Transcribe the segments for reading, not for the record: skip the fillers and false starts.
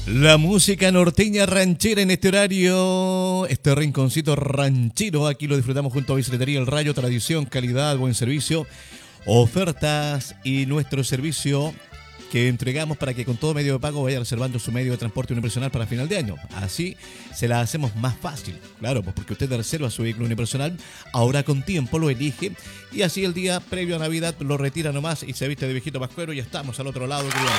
La música norteña ranchera en este horario, este rinconcito ranchero, aquí lo disfrutamos junto a Bicicletería El Rayo, tradición, calidad, buen servicio, ofertas y nuestro servicio que entregamos para que con todo medio de pago vaya reservando su medio de transporte unipersonal para final de año. Así se la hacemos más fácil, claro, pues porque usted reserva su vehículo unipersonal, ahora con tiempo lo elige y así el día previo a Navidad lo retira nomás y se viste de viejito pascuero y ya estamos al otro lado, querido.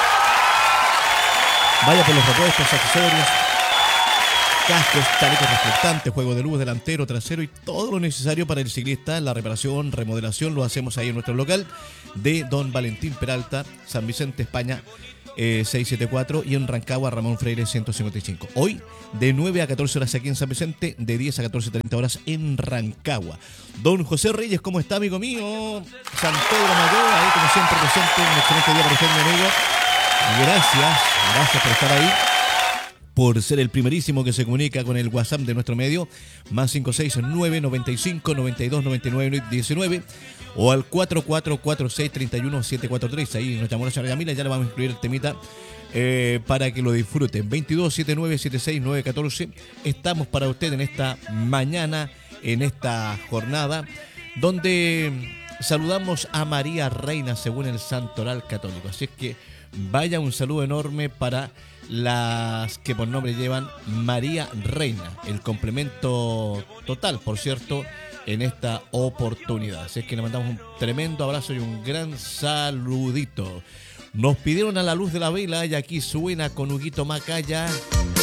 Vaya por los repuestos, accesorios, cascos, chalecos reflectantes, juego de luz, delantero, trasero y todo lo necesario para el ciclista. La reparación, remodelación lo hacemos ahí en nuestro local de Don Valentín Peralta, San Vicente, España, 674 y en Rancagua, Ramón Freire 155. Hoy de 9 a 14 horas aquí en San Vicente, de 10 a 14:30 horas en Rancagua. Don José Reyes, ¿cómo está, amigo mío? San Pedro Mayor, ahí como siempre presente, un excelente día para usted, mi amigo. Gracias por estar ahí, por ser el primerísimo que se comunica con el WhatsApp de nuestro medio, más 569 95 92 99 19 o al 4446 31 743. Ahí nos llamó la señora Yamila, ya le vamos a incluir el temita para que lo disfruten. 22 79 76 914. Estamos para usted en esta mañana, en esta jornada, donde saludamos a María Reina según el Santoral Católico. Así es que vaya un saludo enorme para las que por nombre llevan María Reina, el complemento total, por cierto, en esta oportunidad. Así es que le mandamos un tremendo abrazo y un gran saludito. Nos pidieron A la luz de la vela y aquí suena con Huguito Macaya.